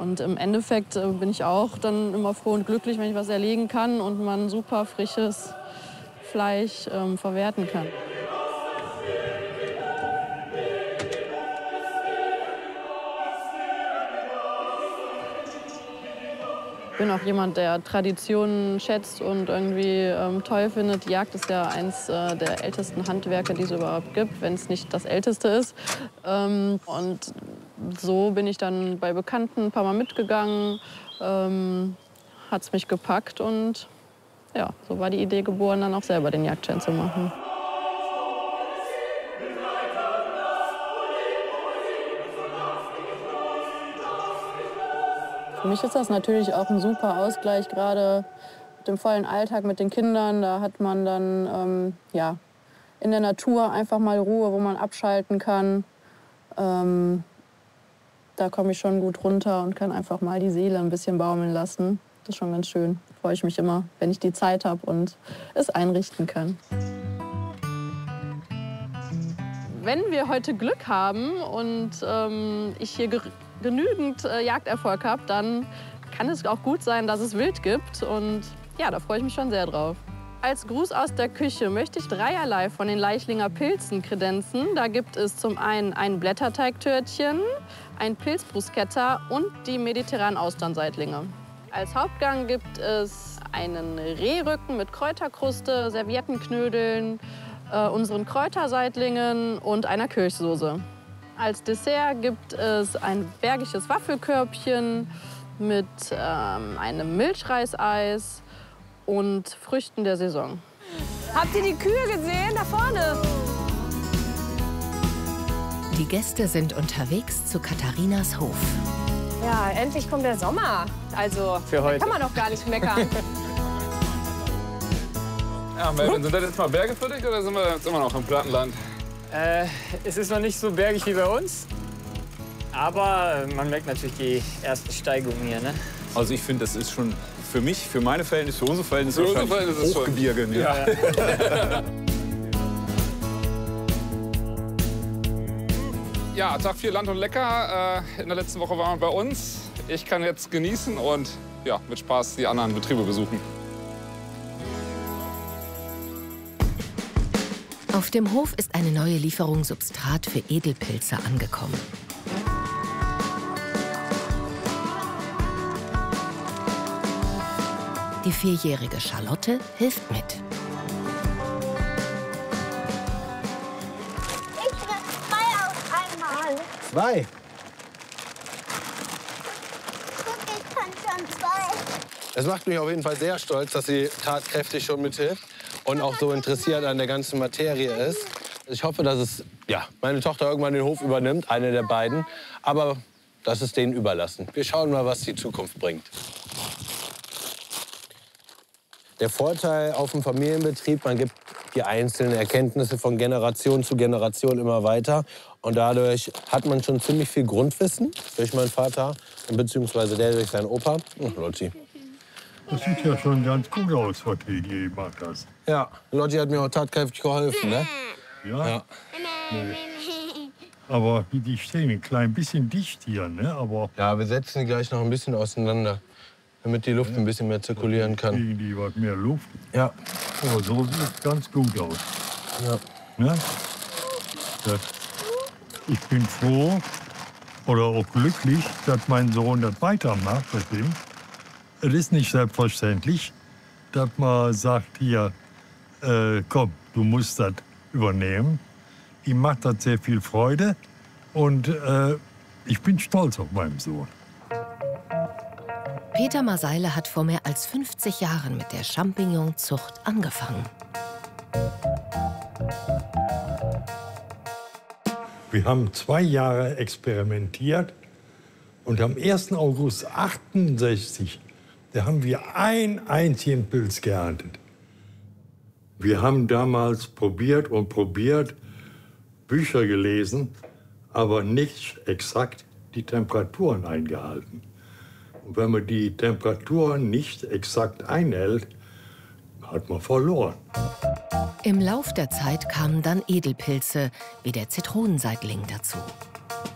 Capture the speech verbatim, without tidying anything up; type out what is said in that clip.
Und im Endeffekt äh, bin ich auch dann immer froh und glücklich, wenn ich was erlegen kann und man super frisches Fleisch ähm, verwerten kann. Ich bin auch jemand, der Traditionen schätzt und irgendwie ähm, toll findet. Die Jagd ist ja eins äh, der ältesten Handwerke, die es überhaupt gibt, wenn es nicht das älteste ist. Ähm, und so bin ich dann bei Bekannten ein paar Mal mitgegangen, ähm, hat es mich gepackt und ja, so war die Idee geboren, dann auch selber den Jagdschein zu machen. Für mich ist das natürlich auch ein super Ausgleich, gerade mit dem vollen Alltag mit den Kindern. Da hat man dann ähm, ja, in der Natur einfach mal Ruhe, wo man abschalten kann. Ähm, da komme ich schon gut runter und kann einfach mal die Seele ein bisschen baumeln lassen. Das ist schon ganz schön. Da freue ich mich immer, wenn ich die Zeit habe und es einrichten kann. Wenn wir heute Glück haben und ähm, ich hier genügend äh, Jagderfolg habe, dann kann es auch gut sein, dass es Wild gibt. Und ja, da freue ich mich schon sehr drauf. Als Gruß aus der Küche möchte ich dreierlei von den Leichlinger Pilzen kredenzen. Da gibt es zum einen ein Blätterteigtörtchen, ein Pilzbruschetta und die mediterranen Austernseitlinge. Als Hauptgang gibt es einen Rehrücken mit Kräuterkruste, Serviettenknödeln, äh, unseren Kräuterseitlingen und einer Kirschsoße. Als Dessert gibt es ein bergisches Waffelkörbchen mit ähm, einem Milchreiseis und Früchten der Saison. Habt ihr die Kühe gesehen? Da vorne. Die Gäste sind unterwegs zu Katharinas Hof. Ja, endlich kommt der Sommer. Also, Für heute. Da kann man doch gar nicht meckern. Ja, Melvin, sind das jetzt mal Berge für dich oder sind wir jetzt immer noch im Plattenland? Äh, es ist noch nicht so bergig wie bei uns. Aber man merkt natürlich die ersten Steigungen hier, ne? Also ich finde, das ist schon für mich, für meine Verhältnisse, für unsere Verhältnisse Für unsere Verhältnisse ist Hochgebirge. schon. Ja. Ja. Ja, Tag vier Land und Lecker. In der letzten Woche waren wir bei uns. Ich kann jetzt genießen und ja, mit Spaß die anderen Betriebe besuchen. Auf dem Hof ist eine neue Lieferung Substrat für Edelpilze angekommen. Die vierjährige Charlotte hilft mit. Ich will zwei auf einmal. Zwei? Guck, ich kann schon zwei. Es macht mich auf jeden Fall sehr stolz, dass sie tatkräftig schon mithilft und auch so interessiert an der ganzen Materie ist. Ich hoffe, dass es, ja, meine Tochter irgendwann den Hof übernimmt, eine der beiden. Aber das ist denen überlassen. Wir schauen mal, was die Zukunft bringt. Der Vorteil auf dem Familienbetrieb, man gibt die einzelnen Erkenntnisse von Generation zu Generation immer weiter. Und dadurch hat man schon ziemlich viel Grundwissen durch meinen Vater, beziehungsweise der durch seinen Opa. Und Lotti. Das sieht ja schon ganz gut aus, was du hier gemacht hast. Ja, Lotti hat mir auch tatkräftig geholfen, ne? Ja? Ja. Nee. Aber die stehen ein klein bisschen dicht hier, ne? Aber Ja, wir setzen die gleich noch ein bisschen auseinander, damit die Luft ein bisschen mehr zirkulieren kann. kriegen die was mehr Luft. Ja. Aber so sieht es ganz gut aus. Ja. Ne? Das, ich bin froh oder auch glücklich, dass mein Sohn das weitermacht mit dem. Es ist nicht selbstverständlich, dass man sagt, hier, äh, komm, du musst das übernehmen. Ihm macht das sehr viel Freude und äh, ich bin stolz auf meinen Sohn. Peter Maseile hat vor mehr als fünfzig Jahren mit der Champignonzucht angefangen. Wir haben zwei Jahre experimentiert und am ersten August achtundsechzig, da haben wir einen einzigen Pilz geerntet. Wir haben damals probiert und probiert, Bücher gelesen, aber nicht exakt die Temperaturen eingehalten. Und wenn man die Temperaturen nicht exakt einhält, hat man verloren. Im Lauf der Zeit kamen dann Edelpilze wie der Zitronenseitling dazu.